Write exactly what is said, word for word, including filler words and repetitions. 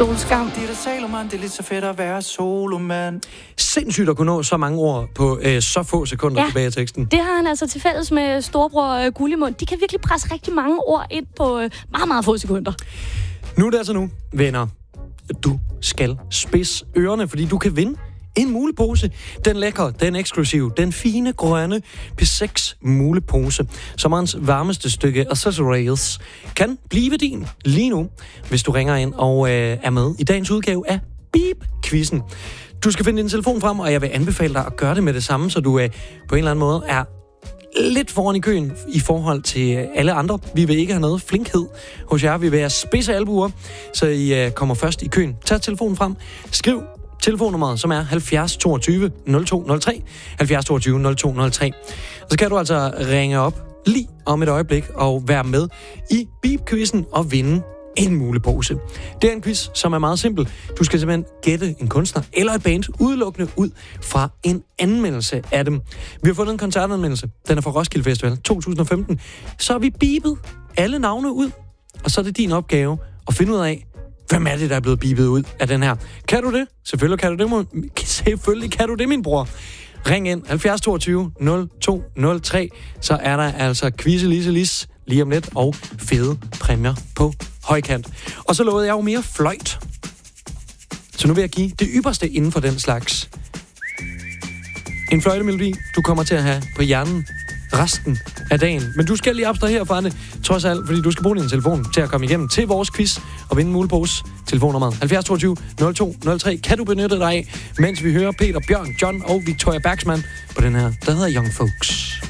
Solskam. De der taler man, det er lidt så fedt at være solomand. Sindssygt at kunne nå så mange ord på øh, så få sekunder Ja, tilbage i teksten. Det har han altså til fælles med storebror øh, Gullimund. De kan virkelig presse rigtig mange ord ind på øh, meget, meget få sekunder. Nu er det altså nu, venner. Du skal spidse ørerne, fordi du kan vinde en mulepose. Den lækker, den eksklusiv, den fine, grønne P seks mulepose. Sommerens varmeste stykke accessories kan blive din lige nu, hvis du ringer ind og øh, er med i dagens udgave af Beep-quizzen. Du skal finde din telefon frem, og jeg vil anbefale dig at gøre det med det samme, så du øh, på en eller anden måde er lidt foran i køen i forhold til alle andre. Vi vil ikke have noget flinkhed hos jer. Vi vil have spidse albuer, så I øh, kommer først i køen. Tag telefonen frem. Skriv telefonnummeret, som er halvfjerds toogtyve nul to nul tre. halvfjerds toogtyve nul to nul tre. Og så kan du altså ringe op lige om et øjeblik og være med i Beep-quizzen og vinde en mulepose. Det er en quiz, som er meget simpel. Du skal simpelthen gætte en kunstner eller et band udelukkende ud fra en anmeldelse af dem. Vi har fundet en koncertanmeldelse. Den er fra Roskilde Festival to tusind og femten. Så har vi beepet alle navne ud, og så er det din opgave at finde ud af, hvem er det, der er blevet beepet ud af den her. Kan du det? Selvfølgelig kan du det, mon. Selvfølgelig kan du det, min bror. Ring ind halvfjerds toogtyve nul to nul tre, så er der altså quizze lise lis lige om lidt, og fede præmier på højkant. Og så lovede jeg jo mere fløjt. Så nu vil jeg give det ypperste inden for den slags. En fløjtemelodi, du kommer til at have på hjernen resten af dagen. Men du skal lige abstrahere fra det, trods alt, fordi du skal bruge din telefon til at komme igennem til vores quiz og vinde en mulepose. Telefonnummeret halvfjerds toogtyve nul to nul tre kan du benytte dig af, mens vi hører Peter, Bjørn, John og Victoria Bergsman på den her, der hedder Young Folks.